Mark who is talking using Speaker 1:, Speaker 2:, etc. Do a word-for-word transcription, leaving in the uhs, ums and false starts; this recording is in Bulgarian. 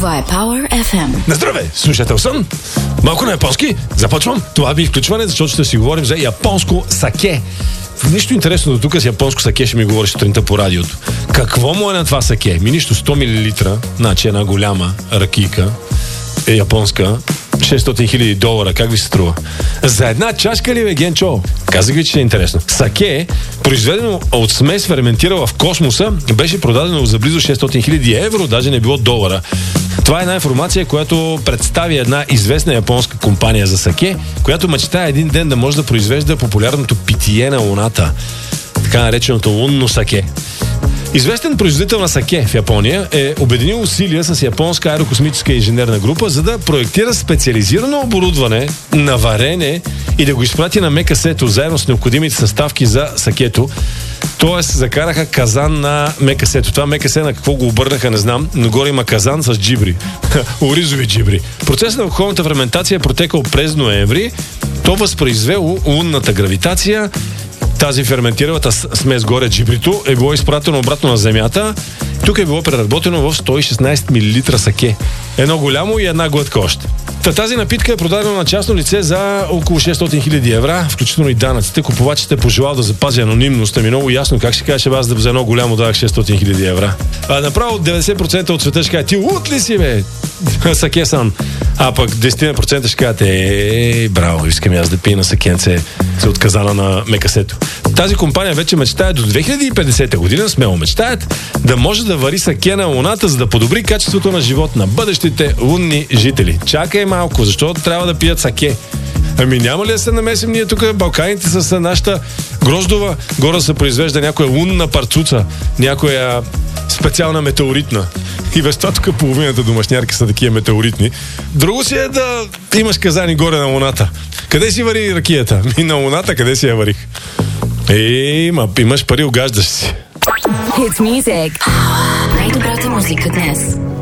Speaker 1: Това е Power еф ем.
Speaker 2: На здраве, слушател съм. Малко на японски. Започвам. Това би включване, защото ще си говорим за японско саке. Нищо интересно до тук с японско саке ще ми говориш сутринта по радиото. Какво му е на това саке? Ми нищо сто милилитра, значи една голяма ракийка е японска, шестстотин хиляди долара. Как ви се струва? За една чашка ли, бе, Генчо? Казах ви, че е интересно. Саке, произведено от смес, ферментирала в космоса, беше продадено за близо шестстотин хиляди евро, даже не било долара. Това е една информация, която представи една известна японска компания за саке, която мечтае един ден да може да произвежда популярното питие на Луната, така нареченото лунно саке. Известен производител на саке в Япония е обединил усилия с японска аерокосмическа инженерна група, за да проектира специализирано оборудване на варене и да го изпрати на мекасето заедно с необходимите съставки за сакето. Тоест, закараха казан на мекасето. Това мекасе на какво го обърнаха, не знам, но горе има казан с джибри. Оризови джибри. Процесът на алкохолната ферментация е протекал през ноември. То възпроизвело лунната гравитация. Тази ферментиралата смес горе джибрито е било изпратено обратно на земята. Тук е било преработено в сто и шестнадесет милилитра саке. Едно голямо и една глътка още. Та тази напитка е продадена на частно лице за около шестстотин хиляди евро, включително и данъците. Купувачите пожелал да запази анонимност. Ами много ясно как ще кажеш, аз да за едно голямо дадах шестстотин хиляди евро. А направо деветдесет процента от света ще кажат: ти лут ли си, бе? Саке-сан. А пък десет процента ще кажат: е, браво, искам аз да пия на сакенце, се отказана на мекасето. Тази компания вече мечтае до две хиляди и петдесета година, смело мечтаят, да може да вари саке на Луната, за да подобри качеството на живот на бъдещите лунни жители. Чакай малко, защо трябва да пият саке? Ами няма ли да се намесим ние тук в Балканите с нашата гроздова, горе се произвежда някоя лунна парцуца, някоя специална метеоритна. И без това тук половината домашнярки са такива метеоритни. Друго си е да имаш казани горе на Луната. Къде си вари ракията? И на Луната къде си я варих? Ей, ма имаш пари, огаждаш си.
Speaker 1: Hits Music. Най-добрата музика днес.